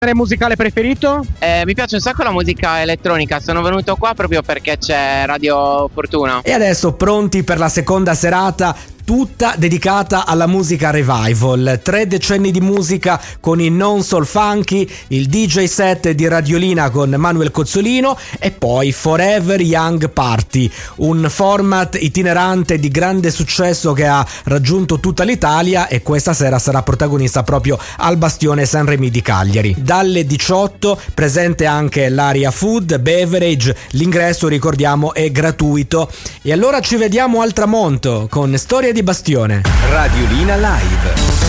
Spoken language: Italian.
musicale preferito? Mi piace un sacco la musica elettronica, sono venuto qua proprio perché c'è Radio Fortuna. E adesso pronti per la seconda serata, tutta dedicata alla musica revival. 3 decenni di musica con i non soul funky, il DJ set di Radiolina con Manuel Cozzolino e poi Forever Young Party, un format itinerante di grande successo che ha raggiunto tutta l'Italia e questa sera sarà protagonista proprio al Bastione San Remi di Cagliari. Dalle 18 presente anche l'area food, beverage, l'ingresso ricordiamo è gratuito. E allora ci vediamo al tramonto con Storia di Bastione. Radiolina Live.